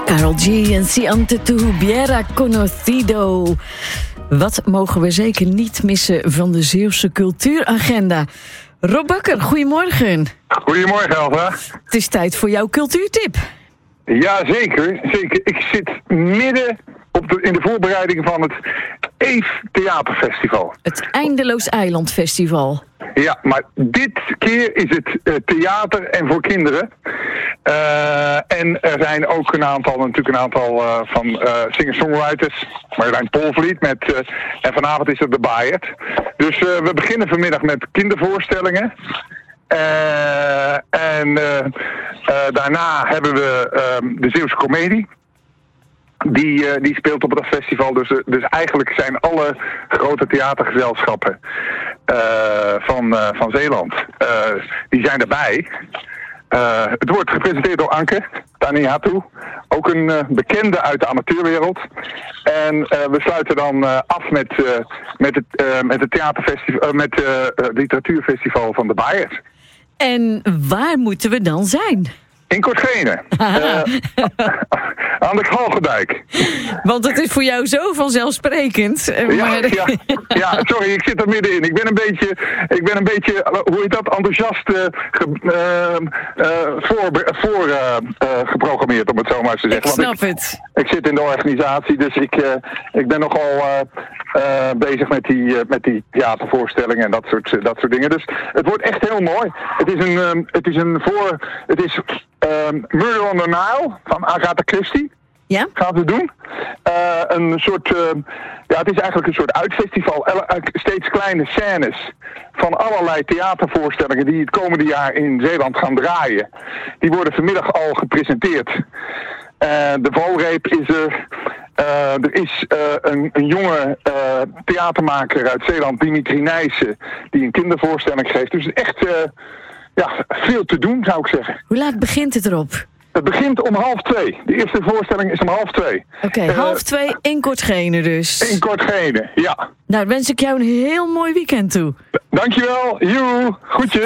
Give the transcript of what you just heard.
Karol G en Si ante tu hubiera conocido. Wat mogen we zeker niet missen van de Zeeuwse cultuuragenda? Rob Bakker, goedemorgen. Goedemorgen, Elva. Het is tijd voor jouw cultuurtip. Ja, zeker. Ik zit midden in de voorbereiding van het Eve Theaterfestival. Het Eindeloos Eiland Festival. Ja, maar dit keer is het theater en voor kinderen. En er zijn ook een aantal van singer-songwriters. Marjolein Polvliet en vanavond is er de Bayert. Dus we beginnen vanmiddag met kindervoorstellingen. Daarna hebben we de Zeeuwse Comedie. Die speelt op dat festival. Dus eigenlijk zijn alle grote theatergezelschappen van Zeeland, die zijn erbij. Het wordt gepresenteerd door Anke Taniatu, ook een bekende uit de amateurwereld. En we sluiten dan af met het theaterfestival, met het literatuurfestival van de Bayert. En waar moeten we dan zijn? In Kortgene. Aan de Galgendijk. Want het is voor jou zo vanzelfzelfsprekend. Ja, sorry, ik zit er middenin. Ik ben een beetje, hoe heet dat, enthousiast geprogrammeerd, om het zo maar te zeggen. Ik snap het. Ik zit in de organisatie, dus ik ben nogal bezig met die theatervoorstellingen en dat soort dingen. Dus het wordt echt heel mooi. Het is Murder on the Nile van Agatha Christie. Ja? Gaan we doen. Het is eigenlijk een soort uitfestival. Steeds kleine scènes van allerlei theatervoorstellingen die het komende jaar in Zeeland gaan draaien. Die worden vanmiddag al gepresenteerd. De valreep is er. Er is een jonge theatermaker uit Zeeland, Dimitri Nijssen, die een kindervoorstelling geeft. Dus echt veel te doen, zou ik zeggen. Hoe laat begint het erop? Het begint om 1:30. De eerste voorstelling is om 1:30. Oké, 1:30 in Kortgene dus. In Kortgene, ja. Nou, wens ik jou een heel mooi weekend toe. Dankjewel. Joe, groetjes.